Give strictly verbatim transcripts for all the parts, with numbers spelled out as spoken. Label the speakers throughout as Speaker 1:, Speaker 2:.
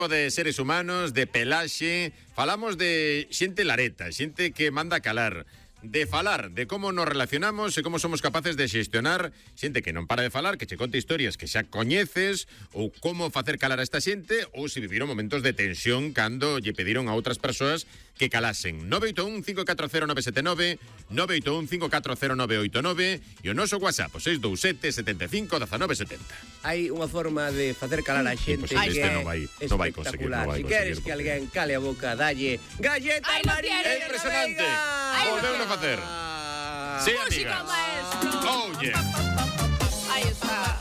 Speaker 1: de seres humanos, de pelaxe, falamos de xente lareta, xente que manda calar, de falar, de como nos relacionamos e como somos capaces de xestionar xente que non para de falar, que che conta historias que xa coñeces, ou como facer calar a esta xente, ou se viviron momentos de tensión cando lle pediron a outras persoas que calasen. nove oito un, cinco catro cero, nove sete nove, nove oito un, cinco catro cero, nove oito nove e o noso WhatsApp, o seis dous sete, setenta e cinco, dezenove setenta.
Speaker 2: Hai unha forma de facer calar a xente
Speaker 1: pues que este non vai, non vai conseguir, non vai
Speaker 2: si queres
Speaker 1: conseguir,
Speaker 2: que alguén cale a boca, dalle galleta María.
Speaker 1: É impresionante. Volveu a facer. Sí,
Speaker 3: música,
Speaker 1: amigas.
Speaker 3: maestro.
Speaker 1: Oh, yeah.
Speaker 3: Aí está.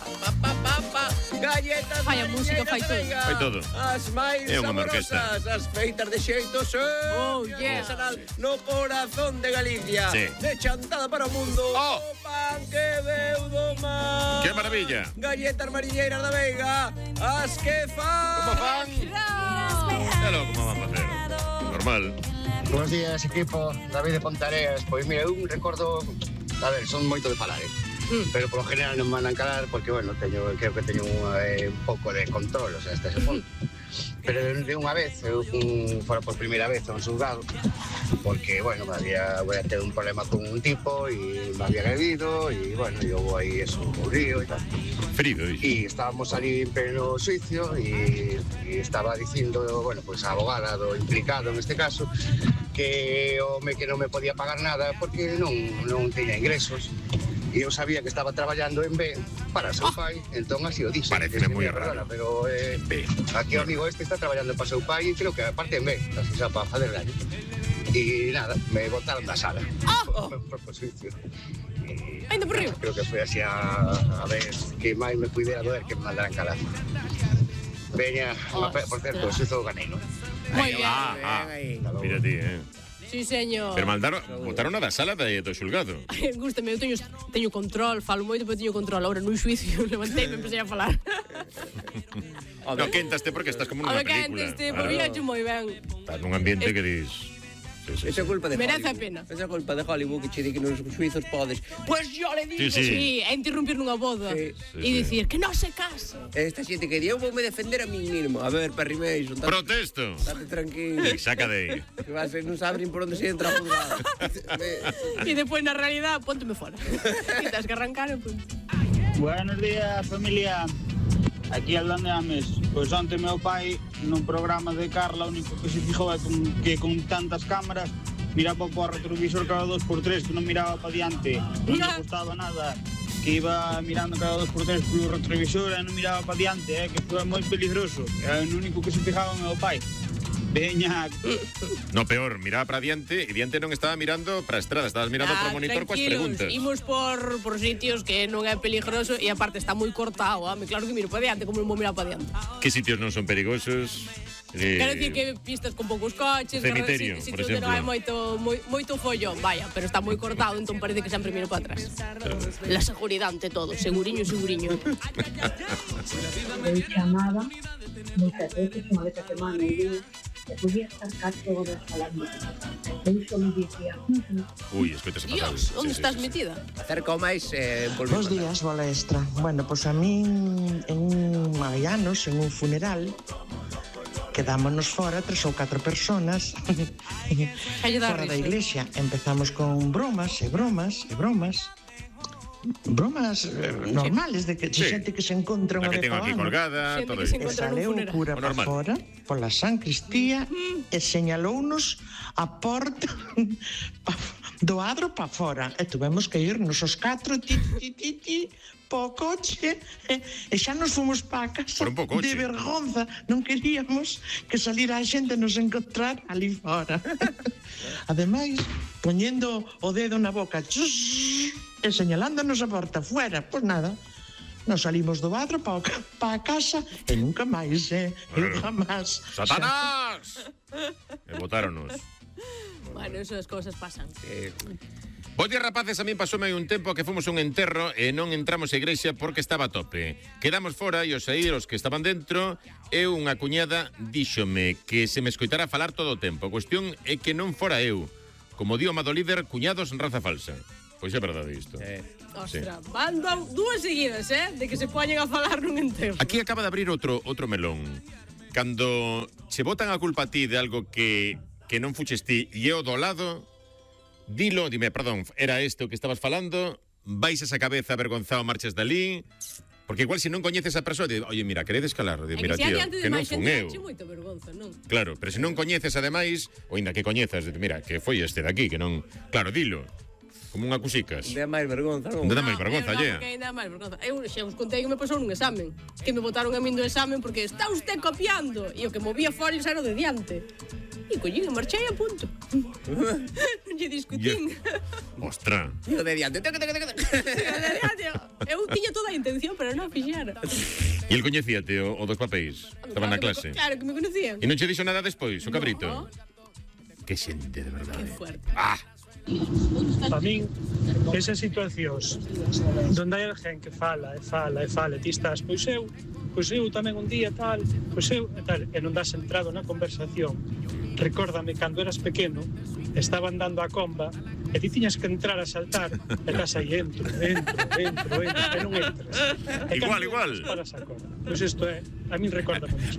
Speaker 2: Galletas
Speaker 3: Fai a música, fai todo.
Speaker 1: Fai todo.
Speaker 2: As máis
Speaker 1: É unha orquesta.
Speaker 2: saborosas, as feitas de xeito
Speaker 3: Oh, yeah.
Speaker 2: no corazón de Galicia.
Speaker 1: Sí.
Speaker 2: De chantada para o mundo.
Speaker 1: Oh.
Speaker 2: O pan que veu do mar.
Speaker 1: ¡Qué maravilla!
Speaker 2: Galletas mariñeiras da Veiga, as que fan.
Speaker 1: Como fan? Claro, como van a facer. Normal.
Speaker 4: Buenos días, equipo. David de Pontareas. Pois mira, eu recordo... A ver, son moito de falar, eh? Mm. Pero por lo general non mandan calar porque, bueno, teño, creo que teño un, eh, un pouco de control, o sea, hasta ese punto. Pero de unha vez, eu fun fora por primeira vez a un xulgado porque, bueno, me había, voy a ter un problema con un tipo e me había agredido e, bueno, eu vou aí eso, un río e tal.
Speaker 1: Ferido,
Speaker 4: E estábamos ali en pleno suicio e, e estaba dicindo, bueno, pues a abogada do implicado en este caso que o me que non me podía pagar nada porque non, non teña ingresos. E eu sabía que estaba traballando en B para seu pai, entón así o dixo.
Speaker 1: Pareceme moi raro.
Speaker 4: Perdona, pero eh,
Speaker 1: B.
Speaker 4: aquí o amigo este está traballando para seu pai e creo que aparte en B, así xa para fazer gallo. E nada, me botaron da sala.
Speaker 3: Oh.
Speaker 4: Por suicio.
Speaker 3: Ainda por riba.
Speaker 4: Creo que foi así a, a vez que máis me puidera doer que me mandaran calar. Veña, oh, por certo, o suizo ganei, non?
Speaker 3: Moi bien.
Speaker 1: Ah, ah, mira ti, eh.
Speaker 3: Sí, señor.
Speaker 1: Pero mandaron, botaron a da sala de, do xulgado.
Speaker 3: Gústame, eu teño, teño control, falo moito, pero teño control. Ahora, nun xuicio, levantei e me empecé a falar.
Speaker 1: No, quéntaste porque estás como nunha
Speaker 3: A ver,
Speaker 1: película.
Speaker 3: quéntaste, por viaxe moi ben.
Speaker 1: Estás nun ambiente que dis... Sí, sí,
Speaker 2: Esa
Speaker 1: sí.
Speaker 2: culpa de
Speaker 3: Merece a
Speaker 2: Hollywood.
Speaker 3: pena.
Speaker 2: Esa culpa de Hollywood que che di que nos suizos podes. Pues yo le digo.
Speaker 1: Sí, sí.
Speaker 3: Sí, é interrumpir nunha boda
Speaker 2: Sí,
Speaker 3: e
Speaker 1: sí.
Speaker 3: dicir que non se case.
Speaker 2: Esta xente que di, eu voume defender a mí mismo. A ver, Perrimeixo, tate,
Speaker 1: Protesto.
Speaker 2: tate tranquilo.
Speaker 1: Saca de aí.
Speaker 2: Que vas, non saben por onde se entra a juzgado.
Speaker 3: E depois, na realidad, pónteme fora. E tens que arrancar e punto.
Speaker 5: Buenos días, familia. Aquí Aldán de Ames. Pois onte meu pai, nun programa de Carla, o único que se fijou é con, que con tantas cámaras miraba para o retrovisor cada dos por tres, que non miraba para diante. Non me gustaba nada que iba mirando cada dos por tres polo retrovisor e non miraba para diante, eh, que foi moi peligroso. É o único que se fijaba meu pai. Veña.
Speaker 1: No, peor, miraba para diante e diante non estaba mirando para a estrada, estabas mirando
Speaker 3: Ah,
Speaker 1: para o monitor coas preguntas.
Speaker 3: Imos por, por sitios que non é peligroso e aparte está moi cortado, home, claro que miro para diante, como non vou mirar para diante.
Speaker 1: Que sitios non son perigosos? Eh,
Speaker 3: Quero dicir que pistas con poucos coches,
Speaker 1: Cemiterio,
Speaker 3: si,
Speaker 1: por
Speaker 3: si
Speaker 1: exemplo.
Speaker 3: non hai moito, moi, moito follón, vaya, pero está moi cortado, entón parece que sempre miro para atrás. La seguridade ante todo, seguriño, seguriño.
Speaker 6: Eu chamaba moitas veces, unha vez a semana e día, e podía estar catro horas falando. Eu só me dicía...
Speaker 1: Ui, escoitas a fatal.
Speaker 3: Dios, onde
Speaker 1: Sí,
Speaker 3: estás
Speaker 1: sí, sí.
Speaker 3: metida?
Speaker 2: Acerca o máis eh,
Speaker 7: Bos días, bola extra. Bueno, pois a min en un hai anos, en un funeral, quedámonos fora tres ou catro personas fora da iglesia. Empezamos con bromas e bromas e bromas bromas eh, normales de que
Speaker 1: Sí.
Speaker 7: xente que se encontra
Speaker 1: La
Speaker 7: unha
Speaker 1: que
Speaker 7: vez
Speaker 1: tengo
Speaker 7: ao
Speaker 1: aquí
Speaker 7: ano.
Speaker 1: colgada,
Speaker 3: Xente
Speaker 1: todo
Speaker 3: que se
Speaker 1: isto.
Speaker 7: E
Speaker 3: encontra nun
Speaker 7: saleu o
Speaker 3: funeral.
Speaker 7: cura
Speaker 1: O
Speaker 7: para
Speaker 1: normal.
Speaker 7: fora pola San Cristía e señalounos a porta pa, do adro para fora e tuvemos que irnos os catro ti, ti, ti, ti, po coche e, e xa nos fomos pa casa
Speaker 1: Foron po coche.
Speaker 7: de vergonza, non queríamos que salira a xente nos encontrar ali fora. Ademais, poñendo o dedo na boca chus, e señalándonos a porta fuera, pois nada, nos salimos do adro pa, pa a casa e nunca máis, eh? Eu jamás.
Speaker 1: ¡Satanás! E botáronos.
Speaker 3: Bueno, esas cousas pasan.
Speaker 2: Eh,
Speaker 1: Bos días, rapaces, a mí pasoume hai un tempo que fomos a un enterro e non entramos á igrexa porque estaba a tope. Quedamos fora e os saír os que estaban dentro e unha cuñada díxome que se me escoitara falar todo o tempo. A cuestión é que non fora eu. Como dio o amado líder, cuñados en raza falsa. Pois é verdade isto.
Speaker 2: eh.
Speaker 3: Ostras, van dúas seguidas, eh? De que se poñen a falar nun enterro.
Speaker 1: Aquí acaba de abrir outro outro melón. cando che botan a culpa a ti de algo que, que non fuches ti e o do lado, dilo, dime, perdón, era este o que estabas falando, vais esa cabeza avergonzado, marchas dali, porque igual se non coñeces a persoa, di, oye, mira, queredes calar, di, mira, tío, que non fun eu.
Speaker 3: Vergonza, non?
Speaker 1: Claro, pero se non coñeces, ademais, ou ainda que coñezas, di, mira, que foi este daqui, que non... Claro, dilo. Como unha cusicas.
Speaker 2: Dá máis vergonza, non?
Speaker 1: Dá máis vergonza,
Speaker 3: lle.
Speaker 1: lle.
Speaker 3: Dá máis vergonza. Eu xa os contei que me pasou nun examen. Que me botaron a min do examen porque está usted copiando. E o que movía folios era o de diante. E collín e marchei a punto. Non lle discutín.
Speaker 1: Ostra.
Speaker 2: E o de diante.
Speaker 3: Eu tiña toda a intención, pero non fixera.
Speaker 1: E el coñecíate o, o dos papéis? Estaba na clase.
Speaker 3: Claro que me conocían.
Speaker 1: E non che dixo nada despois, o cabrito?
Speaker 3: No.
Speaker 1: Que xente, de verdade.
Speaker 3: Que fuerte.
Speaker 1: Ah!
Speaker 8: Para min, esas situacións donde hai alguén que fala e fala e fala e ti estás, pois eu, pois eu tamén un día tal, pois eu e tal, e non das entrado na conversación. Recórdame cando eras pequeno, estaban dando a comba e ti tiñas que entrar a saltar e estás aí, entro, entro, entro, entro, e non entras. E
Speaker 1: igual, igual.
Speaker 8: Paras a comba. Pois isto é, a min recórdame isto.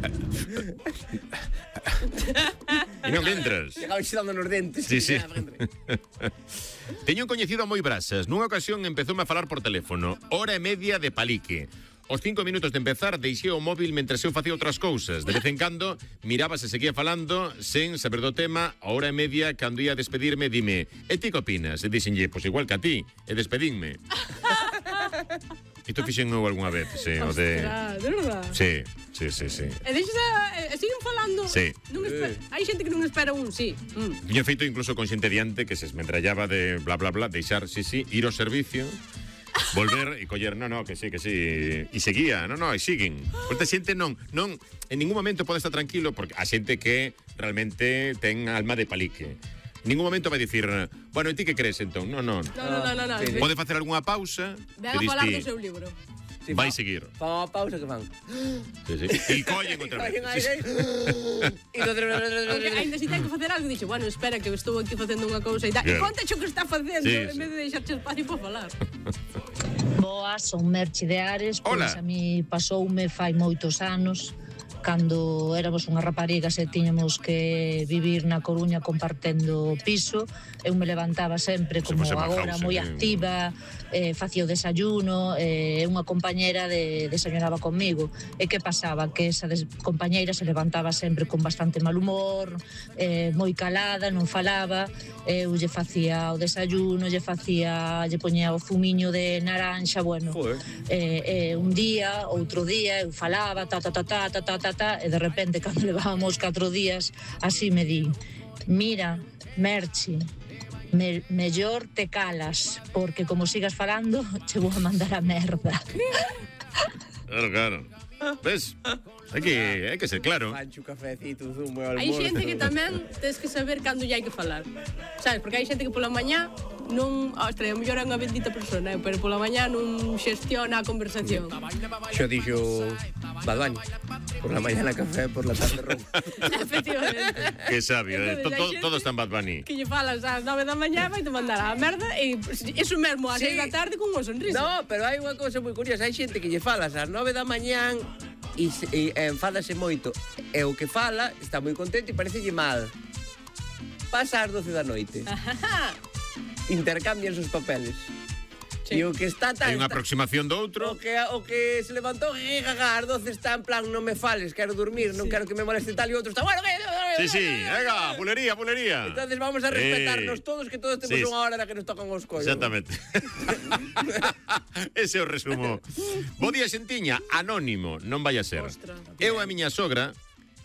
Speaker 1: E non entras.
Speaker 2: Chegaba xidando nos dentes.
Speaker 1: Sí, sí. Teño un coñecido moi brasas. Nunha ocasión empezoume a falar por teléfono. Hora e media de palique. Os cinco minutos de empezar deixei o móvil mentre eu facía outras cousas. De vez en cando miraba se seguía falando sen saber do tema. A hora e media, cando ia a despedirme, dime, e ti que opinas? E dixenlle, pois igual que a ti. E despedinme. Isto fixen eu algunha vez, sí, o de...
Speaker 3: Ostras, de verdad?
Speaker 1: Sí, sí, sí, sí.
Speaker 3: E deixas a... E siguen falando?
Speaker 1: Sí.
Speaker 3: Non espera, hai xente que non espera un, sí. Mm.
Speaker 1: Tiño feito incluso con xente diante que se esmetrallaba de bla, bla, bla, deixar, sí, sí, ir ao servicio, volver e coller, no, no, que sí, que sí, e seguía, no, no, e siguen. Porque a xente non, non, en ningún momento pode estar tranquilo, porque a xente que realmente ten alma de palique. En ningún momento vai dicir, bueno, e ti que crees, entón? Non, non.
Speaker 3: No, no, no, no, no.
Speaker 1: Sí, sí. Pode facer algunha pausa.
Speaker 3: Ve a falar do seu libro.
Speaker 2: Sí,
Speaker 1: vai
Speaker 2: fa,
Speaker 1: seguir.
Speaker 2: Fa unha pausa que fan.
Speaker 1: Sí, sí. E collen outra vez.
Speaker 2: E
Speaker 3: Porque ainda si ten que facer algo, dixe, bueno, espera que eu estou aquí facendo unha cousa e tal. E conta xo que está facendo,
Speaker 1: sí,
Speaker 3: en vez de deixarche espacio para falar.
Speaker 9: Boas, son Merchi de Ares. Pois a mí pasoume fai moitos anos cando éramos unha raparigas e tiñamos que vivir na Coruña compartendo piso. Eu me levantaba sempre como agora moi activa, eh, facía o desayuno, e eh, unha compañera de, desayunaba comigo. E que pasaba? Que esa des, compañeira se levantaba sempre con bastante mal humor, eh, moi calada, non falaba. Eu lle facía o desayuno, lle facía, lle poñía o zumiño de naranxa, bueno. Eh, eh, un día, outro día, eu falaba, ta, ta, ta, ta, ta, ta, ta, ta, e de repente, cando levábamos catro días, así me di, mira, Merchi, me, mellor te calas, porque como sigas falando, che vou a mandar a merda.
Speaker 1: Claro, claro. Ves? Hai que, hai que ser claro.
Speaker 2: Pancho, cafecito, zumo, almorzo.
Speaker 3: Hai xente que tamén tens que saber cando lle hai que falar. Sabes, porque hai xente que pola mañá non, ostra, a mellor é unha bendita persona, pero pola mañá non xestiona a conversación.
Speaker 2: Xo dixo Bad Bunny. Por la mañana café, por la tarde ron.
Speaker 3: Efectivamente.
Speaker 1: Que sabio, eh? Todo, todo, todo está en Bad Bunny.
Speaker 3: Que lle falas ás nove da mañá vai te mandar a merda e iso mesmo ás
Speaker 2: Sí.
Speaker 3: seis da tarde con unha sonrisa.
Speaker 2: No, pero hai unha cousa moi curiosa. Hai xente que lle falas ás nove da mañán e, se- e, e enfádase moito. E o que fala está moi contento e parecelle mal. Pasa ás doce da noite. Intercambian os papeles.
Speaker 3: Sí.
Speaker 2: E o que está tan...
Speaker 1: Hai unha
Speaker 2: está-
Speaker 1: aproximación do outro.
Speaker 2: O que, o que se levantou e gaga ás doce está en plan non me fales, quero dormir, non quero que me moleste tal, e outro está bueno, que...
Speaker 1: Sí, sí, venga, pulería, pulería.
Speaker 2: Entonces vamos a respetarnos
Speaker 1: Eh,
Speaker 2: todos, que todos temos
Speaker 1: sí.
Speaker 2: unha hora na que nos tocan os collos.
Speaker 1: Exactamente. Ese é o resumo. Bo día, xentiña, anónimo, non vai a ser.
Speaker 3: Ostra.
Speaker 1: Eu a miña sogra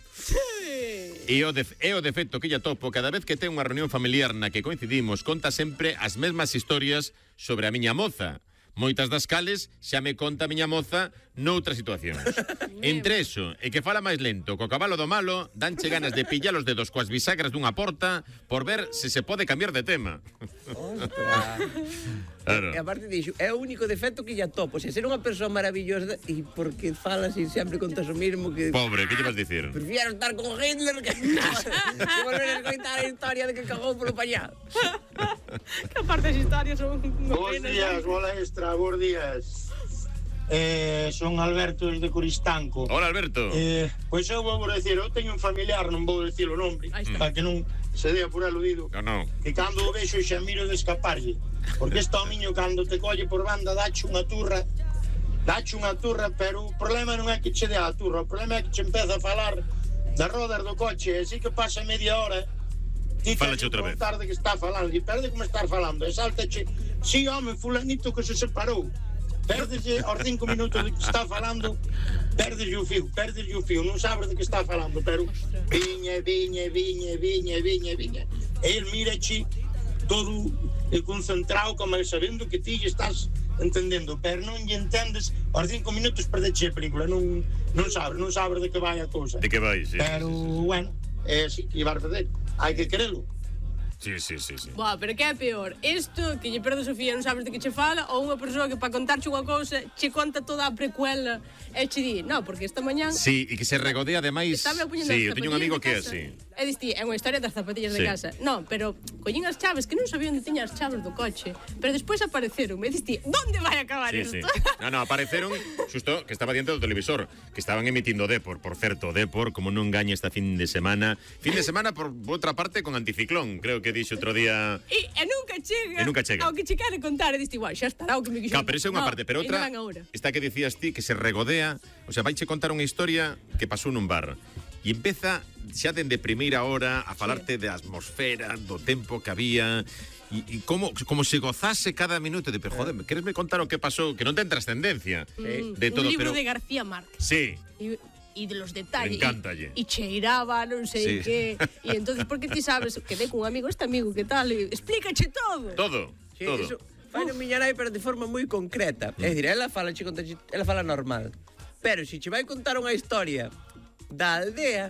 Speaker 1: e o, def e o defecto que lla topo cada vez que ten unha reunión familiar na que coincidimos conta sempre as mesmas historias sobre a miña moza. Moitas das cales xa me conta a miña moza noutras situacións. Entre eso e que fala máis lento co cabalo do malo, danche ganas de pillar os dedos coas bisagras dunha porta por ver se se pode cambiar de tema. Claro.
Speaker 2: E aparte dixo, é o único defecto que lla topo. Se ser unha persoa maravillosa e porque falas e sempre contas o mismo que...
Speaker 1: Pobre, que lle vas dicir?
Speaker 2: Prefiero estar con Hitler que, que volver a escoitar a historia de que cagou polo pañal.
Speaker 3: Que aparte as historias son...
Speaker 10: Bos días, bola extra, bos días. Eh, son Alberto desde Coristanco.
Speaker 1: Hola, Alberto.
Speaker 10: Eh, pois eu vou decir, eu teño un familiar, non vou decir o nome, para que non se dea por aludido.
Speaker 1: No, no.
Speaker 10: Que cando o vexo xa miro de escaparlle. Porque este homiño cando te colle por banda dache unha turra, dache unha turra, pero o problema non é que che dea a turra, o problema é que che empeza a falar das rodas do coche, e así que pasa media hora, ti
Speaker 1: Fálache outra vez.
Speaker 10: de que está falando, e perde como está falando, e saltache, si, home, fulanito que se separou. Perdeslle aos cinco minutos de que está falando, perdeslle o fío, perdeslle o fío, non sabes de que está falando, pero viña, viña, viña, viña, viña, viña. E el mirache todo concentrado, como sabendo que ti estás entendendo, pero non lle entendes, aos cinco minutos perdeche a película, non, non sabes, non sabes de que vai a cousa.
Speaker 1: De que vai, sí.
Speaker 10: Pero, bueno, é así que iba a fazer, hai que querelo.
Speaker 1: Sí, sí, sí, sí.
Speaker 3: Buah, pero que é peor? Isto, que lle perde Sofía, non sabes de que che fala, ou unha persoa que para contarche unha cousa che conta toda a precuela e che di, no, porque esta mañán...
Speaker 1: Sí, e que se regodea ademais...
Speaker 3: Estaba poñendo
Speaker 1: Sí,
Speaker 3: as
Speaker 1: eu teño un amigo que é
Speaker 3: zapatillas de
Speaker 1: así.
Speaker 3: casa. E diste, é unha historia das zapatillas
Speaker 1: Sí.
Speaker 3: de casa. No, pero collín as chaves, que non sabía onde tiña as chaves do coche, pero despois apareceron, e diste, ¿dónde vai acabar
Speaker 1: Sí,
Speaker 3: isto?
Speaker 1: sí. No, no, apareceron xusto que estaba diante do televisor, que estaban emitindo Depor, por certo, Depor, como non gaña esta fin de semana. Fin de semana, por outra parte, con anticiclón, creo que dixo outro día...
Speaker 3: E, e nunca chega,
Speaker 1: E nunca chega.
Speaker 3: ao que che quere contar, e diste, igual, xa estará o que me quixo.
Speaker 1: Claro, pero esa é unha parte, pero outra, esta que dicías ti, que se regodea, o sea, vaiche contar unha historia que pasou nun bar, e empeza xa dende primeira hora a falarte de atmosfera, do tempo que había, e, e como, como se gozase cada minuto, de, pero joder, queresme contar o que pasou, que non ten trascendencia,
Speaker 3: Mm,
Speaker 1: de todo,
Speaker 3: un libro
Speaker 1: pero...
Speaker 3: de García Márquez.
Speaker 1: Sí.
Speaker 3: E, e de los detalles.
Speaker 1: Me encantalle.
Speaker 3: E cheiraba, non sei
Speaker 1: Sí.
Speaker 3: que. E entonces, porque ti sabes, quedé cun amigo, este amigo, que tal? E, explícache todo.
Speaker 1: Todo,
Speaker 2: Sí,
Speaker 1: todo.
Speaker 2: eso fai no miña nai, pero de forma moi concreta. É dicir, ela fala, che conta, ela fala normal. Pero se che vai contar unha historia da aldea,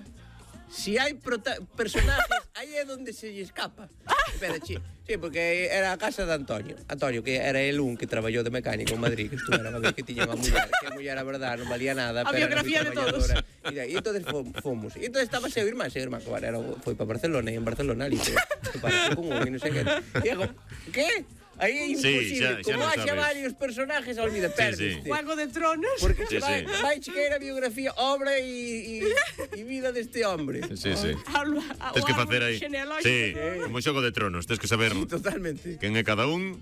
Speaker 2: si hai prota- personajes, aí é onde se lle escapa. Espera, chi. Sí, porque era a casa de Antonio. Antonio, que era el un que traballou de mecánico en Madrid, que estuveron a ver que tiña unha muller, que a muller, a verdad, non valía nada.
Speaker 3: A
Speaker 2: pero era
Speaker 3: biografía
Speaker 2: moi
Speaker 3: de todos.
Speaker 2: traballadora. E daí, entonces fom- fomos. E entonces estaba seu irmán, seu irmán, que bueno, era, foi para Barcelona, e en Barcelona ali se, se parece con un, e non sei que. E digo, que? Aí é
Speaker 1: Sí,
Speaker 2: imposible.
Speaker 1: xa- xa
Speaker 2: Como
Speaker 1: non
Speaker 2: haxa
Speaker 1: sabes.
Speaker 2: varios personajes, olvida,
Speaker 1: Sí,
Speaker 2: perdes.
Speaker 1: sí.
Speaker 3: Juego de Tronos.
Speaker 2: Porque
Speaker 1: Sí,
Speaker 2: che vai,
Speaker 1: sí.
Speaker 2: vai chequear a biografía, obra e, e, e vida deste hombre.
Speaker 1: Sí, sí.
Speaker 3: Hablo-
Speaker 1: Tens que
Speaker 3: o
Speaker 1: facer
Speaker 3: árbol
Speaker 1: aí.
Speaker 3: genealógico.
Speaker 1: Sí, como Xogo de Tronos, tens que saber
Speaker 2: Totalmente.
Speaker 1: quen é cada un.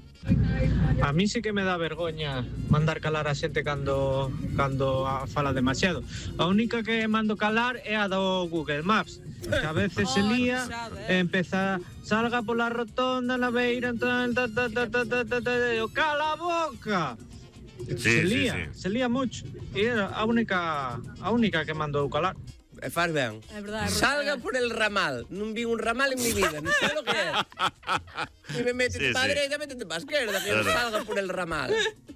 Speaker 8: A mí sí que me dá vergoña mandar calar a xente cando cando a fala demasiado. A única que mando calar é a do Google Maps. Que a veces se
Speaker 3: Oh,
Speaker 8: lía,
Speaker 3: pesada,
Speaker 8: e
Speaker 3: eh.
Speaker 8: empeza, salga pola rotonda na beira, tal, ta, ta, ta, ta, ta, ta, ta, e eu, cala a boca.
Speaker 1: Sí,
Speaker 8: se
Speaker 1: sí,
Speaker 8: lía,
Speaker 1: sí.
Speaker 8: se lía mucho. E era a única a única que mandou calar.
Speaker 2: E faz ben.
Speaker 3: É verdade, é
Speaker 2: Salga
Speaker 3: verdade.
Speaker 2: por el ramal. Non vi un ramal en mi vida, non sei lo que é. E me
Speaker 1: Sí,
Speaker 2: métete para a
Speaker 1: sí.
Speaker 2: dereita, métete para a esquerda, que
Speaker 1: Claro.
Speaker 2: salga por el ramal.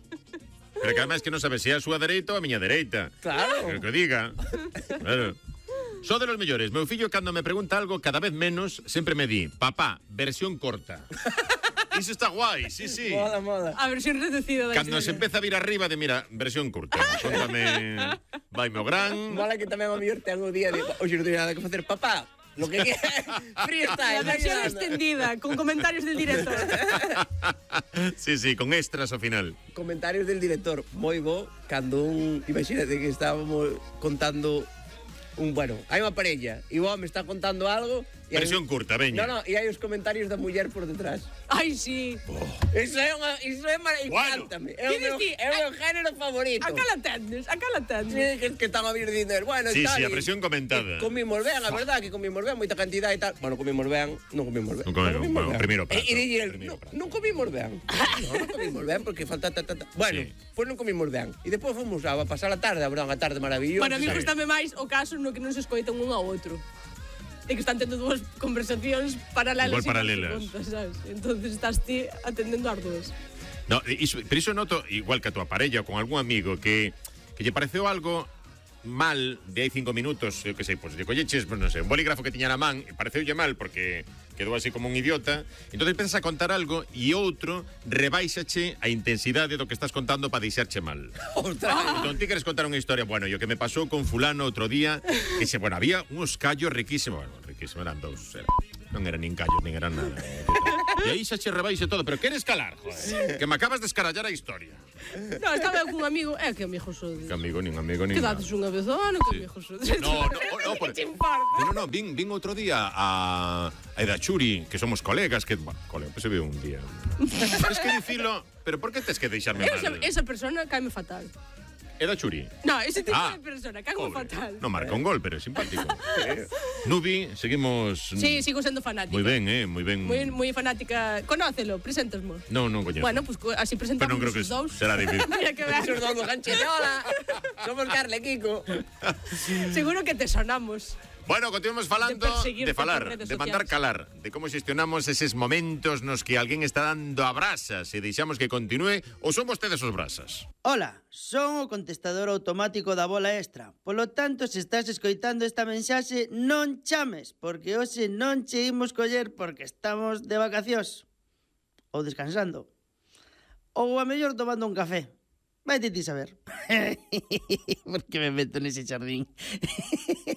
Speaker 1: Pero que además que non sabes se é a súa dereita ou a miña dereita.
Speaker 2: Claro.
Speaker 1: Que o que diga. Claro. So de los mellores. Meu fillo, cando me pregunta algo cada vez menos, sempre me di, papá, versión corta. Iso está guai, sí, sí.
Speaker 2: Mola, mola.
Speaker 3: A versión reducida da
Speaker 1: Cando se
Speaker 3: historia.
Speaker 1: empeza a vir arriba de, mira, versión curta. Contame, vai meu gran.
Speaker 2: Mola que tamén o mellor ten o día de, hoxe non teño nada que facer, papá. Lo que quieras. Freestyle.
Speaker 3: La versión
Speaker 2: vai dando.
Speaker 3: extendida, con comentarios del director.
Speaker 1: Sí, sí, con extras ao final.
Speaker 2: Comentarios del director, moi bo, cando un, imagínate que estábamos contando un, bueno, hai unha parella e o home está contando algo e hai-
Speaker 1: Versión curta, veña.
Speaker 2: No, no, e hai os comentarios da muller por detrás.
Speaker 3: Ai, sí.
Speaker 2: Iso é unha, iso é
Speaker 1: Bueno.
Speaker 2: maravilloso. É o
Speaker 3: Dices
Speaker 2: meu,
Speaker 3: ti,
Speaker 2: é o meu género favorito.
Speaker 3: Acá la tendes, acá la tendes.
Speaker 2: Sí, que, que están a vir dizer, bueno,
Speaker 1: Sí,
Speaker 2: tal,
Speaker 1: sí, a
Speaker 2: e-
Speaker 1: presión comentada.
Speaker 2: e comimos ben, a verdad, que comimos ben, moita cantidad e tal. Bueno, comimos ben, non comimos ben.
Speaker 1: Non comemos,
Speaker 2: comimos
Speaker 1: bueno,
Speaker 2: ben.
Speaker 1: primeiro prato,
Speaker 2: E, e dille,
Speaker 1: primeiro
Speaker 2: non,
Speaker 1: prato.
Speaker 2: non comimos ben. Non, non comimos ben, porque falta ta, ta, ta. Bueno,
Speaker 1: Sí.
Speaker 2: pois non comimos ben. E depois fomos a pasar a tarde, a verdad, unha tarde maravillosa.
Speaker 3: Para mí
Speaker 2: sabes?
Speaker 3: gustame máis o caso no que non se escoitan un ao outro. E que están tendo dúas conversacións paralelas.
Speaker 1: Igual
Speaker 3: e
Speaker 1: paralelas.
Speaker 3: contas, sabes? Entonces estás ti atendendo as dúas.
Speaker 1: No, iso, pero iso noto, igual que a tua parella, con algún amigo, que, que lle pareceu algo mal de hai cinco minutos, eu que sei, pois, pues, lle colleches, pues, non sei, un bolígrafo que tiña na man, e pareceulle mal porque quedou así como un idiota, entón empezas a contar algo e outro rebaixache a intensidade do que estás contando para deixarche mal.
Speaker 2: Ostras.
Speaker 1: Entón ti queres contar unha historia, bueno, e o que me pasou con fulano outro día, que se, bueno, había uns callos riquísimos, bueno, riquísimos, eran dous, era, non eran nin callos, nin eran nada. E aí xa che rebaixe todo, pero queres calar, joder, que me acabas de escarallar a historia.
Speaker 3: No, estaba cun amigo, é que amigo sodes.
Speaker 1: Que amigo, nin amigo, nin
Speaker 3: Que
Speaker 1: nada.
Speaker 3: dades unha vez ao ano, que amigo sodes.
Speaker 1: No, no, no, por... no, no, vin, vin outro día a, a Edachuri, que somos colegas, que, bueno, colega, pues se ve un día. Es que dicilo, pero por que tes que deixarme
Speaker 3: Esa,
Speaker 1: mal?
Speaker 3: esa persona caime fatal.
Speaker 1: Edachuri.
Speaker 3: No, ese tipo
Speaker 1: Ah,
Speaker 3: de persona, caime fatal.
Speaker 1: No marca un gol, pero é simpático. Nubi, seguimos...
Speaker 3: Sí, sigo sendo fanática.
Speaker 1: Moi ben, eh, moi ben.
Speaker 3: Moi, moi fanática. Conócelo, preséntasmo.
Speaker 1: No, non coñezo.
Speaker 3: Bueno, pues co- así presentamos
Speaker 1: Pero non creo que
Speaker 3: os dous.
Speaker 1: será difícil.
Speaker 3: Mira que ben.
Speaker 2: Esos dos do Ganchete, hola. Somos Carle e Kiko.
Speaker 3: Seguro que te sonamos.
Speaker 1: Bueno, continuamos falando
Speaker 3: De perseguirte
Speaker 1: de falar,
Speaker 3: por redes
Speaker 1: de mandar
Speaker 3: sociais.
Speaker 1: calar, de como xestionamos eses momentos nos que alguén está dando abrazas e deixamos que continúe ou son vostedes os brasas.
Speaker 11: Ola, son o contestador automático da bola extra. Polo tanto, se estás escoitando esta mensaxe, non chames, porque hoxe non che imos coller porque estamos de vacacións. Ou descansando. Ou a mellor tomando un café. Vai ti saber. Por que me meto nese xardín?